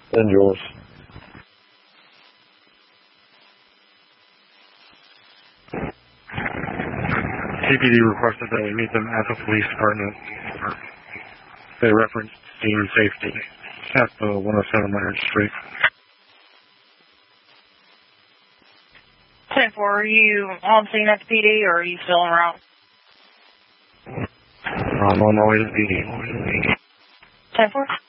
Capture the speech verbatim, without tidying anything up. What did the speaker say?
And yours. C P D requested that we meet them at the police department. They referenced steam safety at the one oh seven Leonard Street. ten four, are you on scene at the P D or are you still en route? I'm on my way to the P D. ten four?